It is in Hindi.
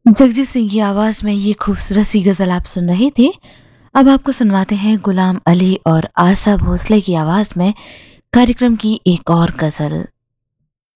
जगजीत सिंह की आवाज में ये खूबसूरत सी गजल आप सुन रहे थे। अब आपको सुनवाते हैं गुलाम अली और आशा भोसले की आवाज में कार्यक्रम की एक और गजल।